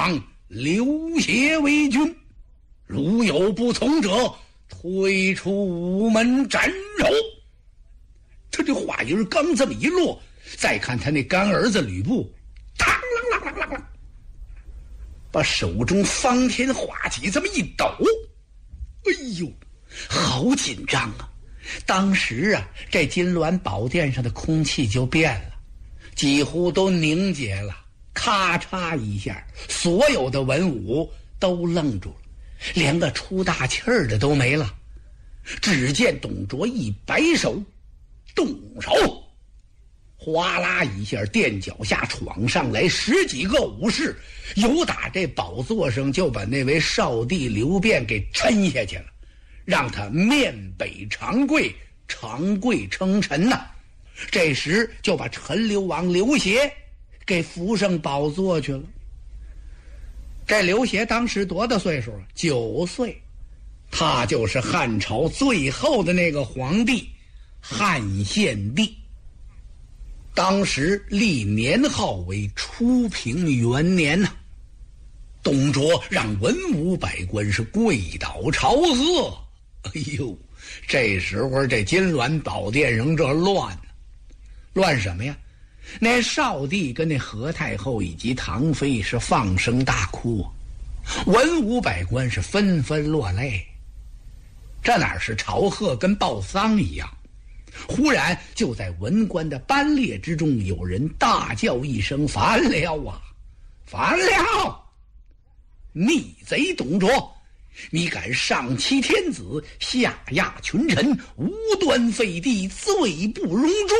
王刘协为君，如有不从者，推出午门斩首。他这话音刚这么一落，再看他那干儿子吕布，嘡啷啷啷啷啷，把手中方天画戟这么一抖，哎呦，好紧张啊！当时啊，这金銮宝殿上的空气就变了，几乎都凝结了。咔嚓一下，所有的文武都愣住了，连个出大气儿的都没了。只见董卓一摆手，动手，哗啦一下，垫脚下闯上来10几个武士，由打这宝座上就把那位少帝刘辩给抻下去了，让他面北长跪，长跪称臣呐。这时就把陈留王刘协给扶上宝座去了。这刘协当时多大岁数啊？9岁。他就是汉朝最后的那个皇帝汉献帝，当时历年号为初平元年呐。董卓让文武百官是跪倒朝贺。哎呦，这时候这金銮宝殿上这乱乱什么呀？那少帝跟那何太后以及唐妃是放声大哭啊，文武百官是纷纷落泪。这哪是朝贺跟报丧一样？忽然就在文官的班列之中，有人大叫一声：“反了啊！反了！逆贼董卓，你敢上欺天子，下压群臣，无端废帝，罪不容诛！”